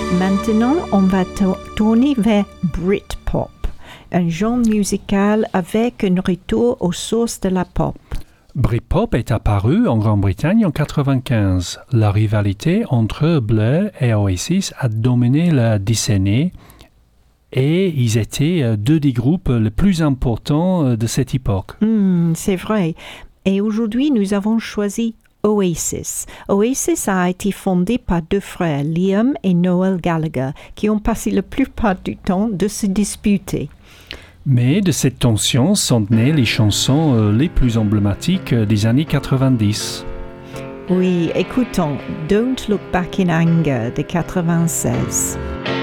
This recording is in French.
Maintenant, on va tourner vers Britpop, un genre musical avec un retour aux sources de la pop. Britpop est apparu en Grande-Bretagne en 1995. La rivalité entre Blur et Oasis a dominé la décennie et ils étaient deux des groupes les plus importants de cette époque. C'est vrai. Et aujourd'hui, nous avons choisi Oasis. Oasis a été fondé par deux frères, Liam et Noel Gallagher, qui ont passé la plupart du temps de se disputer. Mais de cette tension sont nées les chansons les plus emblématiques des années 90. Oui, écoutons Don't Look Back in Anger de 96.